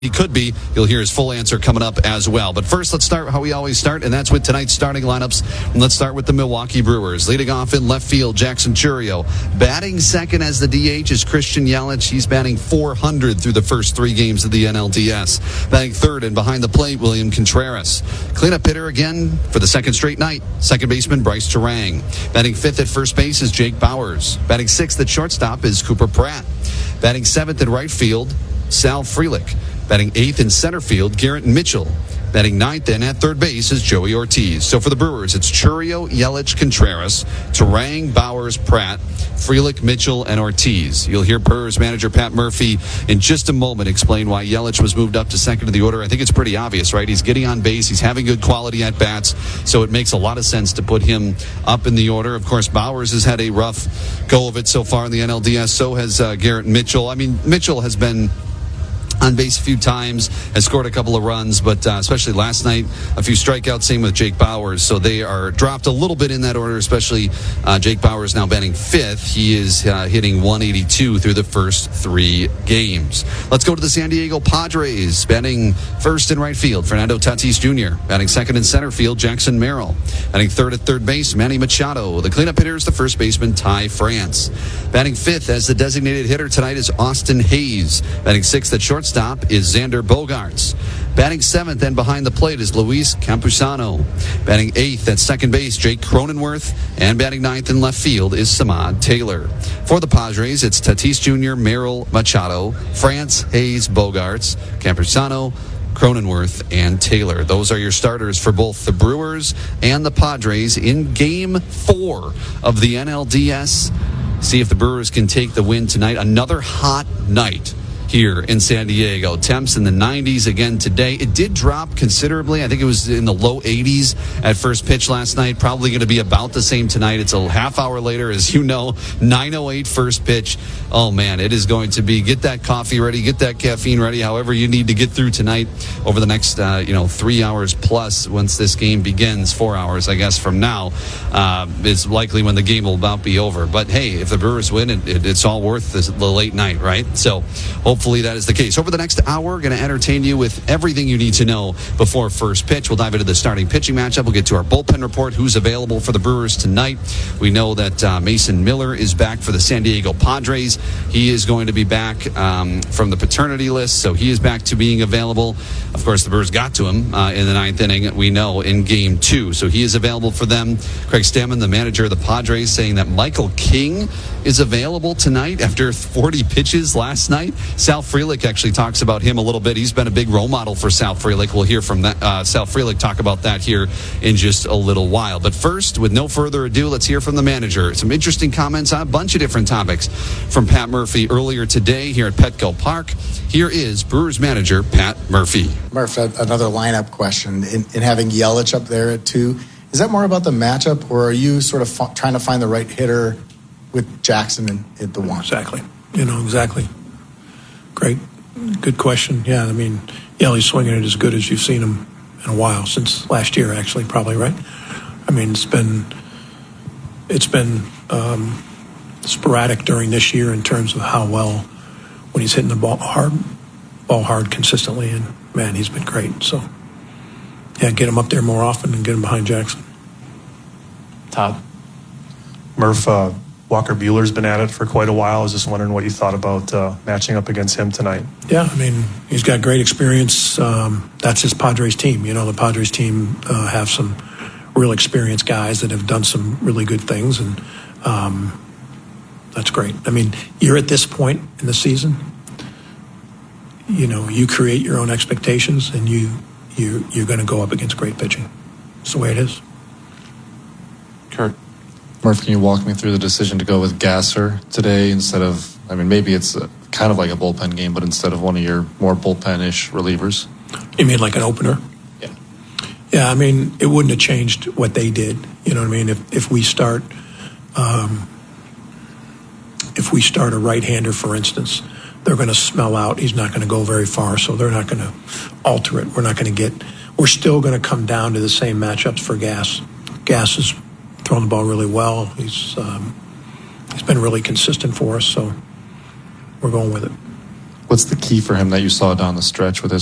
he could be. You'll hear his full answer coming up as well. But first, let's start how we always start, and that's with tonight's starting lineups. And let's start with the Milwaukee Brewers. Leading off in left field, Jackson Chourio. Batting second as the DH is Christian Yelich. He's batting .400 through the first 3 games of the NLDS. Batting third and behind the plate, William Contreras. Cleanup hitter again for the second straight night, second baseman Bryce Turang. Batting fifth at first base is Jake Bauers. Batting sixth at shortstop is Cooper Pratt. Batting seventh at right field, Sal Frelick. Batting eighth in center field, Garrett Mitchell. Batting ninth and at third base is Joey Ortiz. So for the Brewers, it's Chourio, Yelich, Contreras, Turang, Bauers, Pratt, Frelick, Mitchell, and Ortiz. You'll hear Brewers manager Pat Murphy in just a moment explain why Yelich was moved up to second in the order. I think it's pretty obvious, right? He's getting on base. He's having good quality at bats. So it makes a lot of sense to put him up in the order. Of course, Bauers has had a rough go of it so far in the NLDS. So has Garrett Mitchell. I mean, Mitchell has been on base a few times, has scored a couple of runs, but especially last night, a few strikeouts, same with Jake Bauers. So they are dropped a little bit in that order, especially Jake Bauers now batting fifth. He is hitting 182 through the first 3 games. Let's go to the San Diego Padres. Batting first in right field, Fernando Tatis Jr. Batting second in center field, Jackson Merrill. Batting third at third base, Manny Machado. The cleanup hitter is the first baseman, Ty France. Batting fifth as the designated hitter tonight is Austin Hayes. Batting sixth at shortstop is Xander Bogaerts. Batting seventh and behind the plate is Luis Campusano. Batting eighth at second base, Jake Cronenworth. And batting ninth in left field is Samad Taylor. For the Padres, it's Tatis Jr., Merrill, Machado, France, Hayes, Bogaerts, Campusano, Cronenworth, and Taylor. Those are your starters for both the Brewers and the Padres in Game 4 of the NLDS. See if the Brewers can take the win tonight. Another hot night here in San Diego. Temps in the 90s again today. It did drop considerably. I think it was in the low 80s at first pitch last night. Probably going to be about the same tonight. It's a half hour later, as you know. 9:08 first pitch. Oh, man, it is going to be, get that coffee ready, get that caffeine ready, however you need to get through tonight over the next, 3 hours plus once this game begins. 4 hours, I guess, from now is likely when the game will about be over. But, hey, if the Brewers win, it's all worth the late night, right? So hopefully that is the case. Over the next hour, we're going to entertain you with everything you need to know before first pitch. We'll dive into the starting pitching matchup. We'll get to our bullpen report, who's available for the Brewers tonight. We know that Mason Miller is back for the San Diego Padres. He is going to be back from the paternity list, so he is back to being available. Of course, the Brewers got to him in the 9th inning, we know, in Game 2. So he is available for them. Craig Stammen, the manager of the Padres, saying that Michael King is available tonight after 40 pitches last night. Sal Frelick actually talks about him a little bit. He's been a big role model for Sal Frelick. We'll hear from Sal Frelick talk about that here in just a little while. But first, with no further ado, let's hear from the manager. Some interesting comments on a bunch of different topics from Pat Murphy earlier today here at Petco Park. Here is Brewers manager Pat Murphy. Murph, another lineup question. In having Yelich up there at 2, is that more about the matchup, or are you sort of trying to find the right hitter with Jackson at the 1? Exactly. Exactly. Great. Good question. Yeah, I mean, Yellie's swinging it as good as you've seen him in a while, since last year, actually, probably, right? I mean, it's been sporadic during this year in terms of how well, when he's hitting the ball hard consistently, and man, he's been great. So, yeah, get him up there more often and get him behind Jackson. Todd. Murph, Walker Buehler's been at it for quite a while. I was just wondering what you thought about matching up against him tonight. Yeah, I mean, he's got great experience. That's his Padres team. The Padres team have some real experienced guys that have done some really good things, and that's great. I mean, you're at this point in the season, you create your own expectations, and you're going to go up against great pitching. It's the way it is. Kurt. Murph, can you walk me through the decision to go with Gasser today instead of, maybe it's kind of like a bullpen game, but instead of one of your more bullpen-ish relievers? You mean like an opener? Yeah. Yeah, I mean, it wouldn't have changed what they did. You know what I mean? If we start a right-hander, for instance, they're going to smell out. He's not going to go very far, so they're not going to alter it. We're still going to come down to the same matchups for Gas. Gas is throwing the ball really well. He's been really consistent for us, so we're going with it. What's the key for him that you saw down the stretch with his